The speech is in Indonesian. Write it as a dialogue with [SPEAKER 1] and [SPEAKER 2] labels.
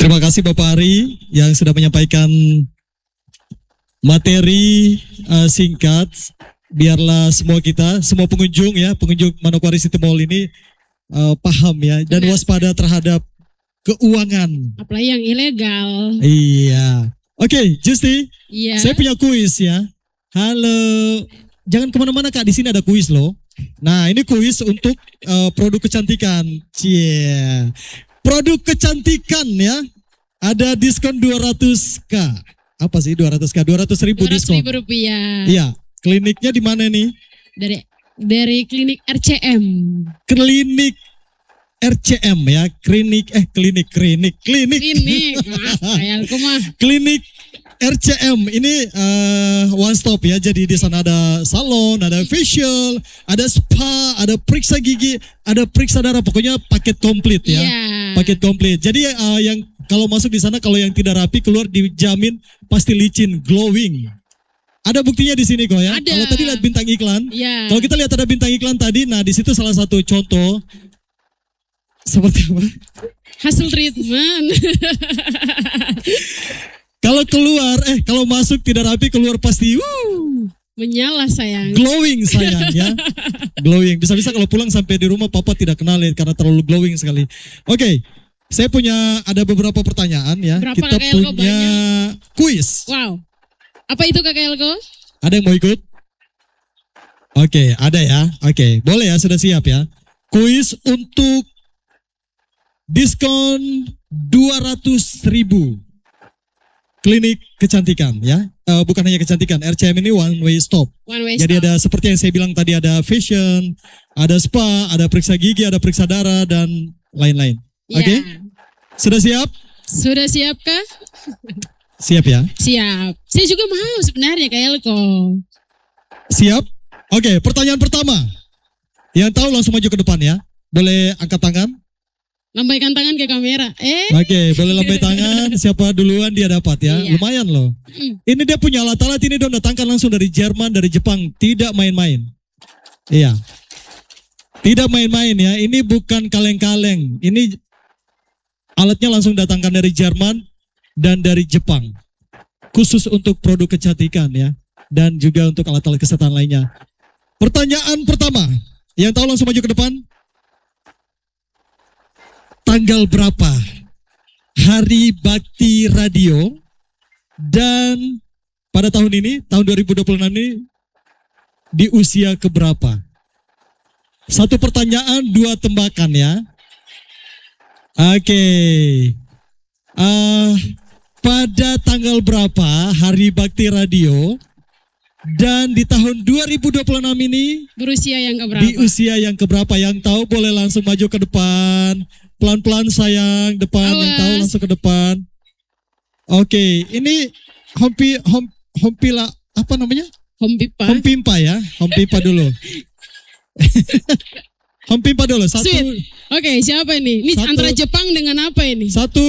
[SPEAKER 1] Terima kasih Bapak Ari yang sudah menyampaikan materi singkat. Biarlah semua kita, semua pengunjung Manokwari City Mall ini paham ya dan waspada terhadap keuangan.
[SPEAKER 2] Apalagi yang ilegal.
[SPEAKER 1] Iya. Oke, Justi.
[SPEAKER 2] Iya.
[SPEAKER 1] Saya punya kuis ya. Halo. Jangan kemana-mana Kak, di sini ada kuis loh. Nah, ini kuis untuk produk kecantikan. Cie. Produk kecantikan ya. Ada diskon 200k. Apa sih 200k? 200.000 diskon.
[SPEAKER 2] 200.000 rupiah.
[SPEAKER 1] Iya. Kliniknya di mana nih?
[SPEAKER 2] Dari klinik RCM.
[SPEAKER 1] Klinik RCM ya. Klinik.
[SPEAKER 2] Kayakku mah.
[SPEAKER 1] Klinik RCM ini one stop ya. Jadi di sana ada salon, ada facial, ada spa, ada periksa gigi, ada periksa darah. Pokoknya paket komplit ya.
[SPEAKER 2] Yeah.
[SPEAKER 1] Paket komplit. Jadi yang kalau masuk di sana, kalau yang tidak rapi keluar dijamin pasti licin, glowing. Ada buktinya di sini kok ya.
[SPEAKER 2] Ada.
[SPEAKER 1] Kalau tadi lihat bintang iklan,
[SPEAKER 2] Yeah.
[SPEAKER 1] kalau kita lihat ada bintang iklan tadi, nah di situ salah satu contoh seperti apa?
[SPEAKER 2] Hasil treatment.
[SPEAKER 1] Kalau keluar, kalau masuk tidak rapi keluar pasti
[SPEAKER 2] Menyala sayang.
[SPEAKER 1] glowing sayang ya. Glowing. Bisa-bisa kalau pulang sampai di rumah papa tidak kenalin karena terlalu glowing sekali. Oke, saya ada beberapa pertanyaan ya.
[SPEAKER 2] Berapa
[SPEAKER 1] Kita
[SPEAKER 2] Kak Elko
[SPEAKER 1] punya kuis.
[SPEAKER 2] Wow. Apa itu Kak Elko?
[SPEAKER 1] Ada yang mau ikut? Oke, ada ya. Oke, boleh ya, sudah siap ya. Kuis untuk diskon 200.000. Klinik kecantikan ya. Bukan hanya kecantikan, RCM ini one way stop.
[SPEAKER 2] One way
[SPEAKER 1] Jadi
[SPEAKER 2] stop.
[SPEAKER 1] ada seperti yang saya bilang tadi, ada fashion, ada spa, ada periksa gigi, ada periksa darah dan lain-lain.
[SPEAKER 2] Ya.
[SPEAKER 1] Oke? Sudah siap?
[SPEAKER 2] Sudah siap kah?
[SPEAKER 1] Siap ya?
[SPEAKER 2] Siap. Saya juga mau sebenarnya Kak Elko.
[SPEAKER 1] Siap? Oke, pertanyaan pertama. Yang tahu langsung maju ke depan ya. Boleh angkat tangan?
[SPEAKER 2] Lambaikan tangan ke kamera.
[SPEAKER 1] Oke, boleh lambai tangan. Siapa duluan dia dapat ya.
[SPEAKER 2] Iya.
[SPEAKER 1] Lumayan loh. Ini dia punya alat-alat ini dia datangkan langsung dari Jerman, dari Jepang. Tidak main-main. Iya. Tidak main-main ya. Ini bukan kaleng-kaleng. Ini alatnya langsung datangkan dari Jerman dan dari Jepang. Khusus untuk produk kecantikan ya. Dan juga untuk alat-alat kesehatan lainnya. Pertanyaan pertama. Yang tahu langsung maju ke depan. Tanggal berapa Hari Bakti Radio dan pada tahun ini, tahun 2026 ini di usia keberapa? Satu pertanyaan, dua tembakan ya. Oke. Pada tanggal berapa Hari Bakti Radio dan di tahun 2026 ini
[SPEAKER 2] Berusia yang keberapa?
[SPEAKER 1] di usia yang keberapa? Yang tahu boleh langsung maju ke depan. Pelan-pelan sayang, depan.
[SPEAKER 2] Awas.
[SPEAKER 1] Yang tahu langsung ke depan. Oke, ini Hompila apa namanya?
[SPEAKER 2] Hompipa.
[SPEAKER 1] Hompimpa ya. Hompimpa dulu. Hompimpa dulu.
[SPEAKER 2] Sweet. Oke, siapa ini? Ini
[SPEAKER 1] Satu.
[SPEAKER 2] antara Jepang dengan apa ini?
[SPEAKER 1] Satu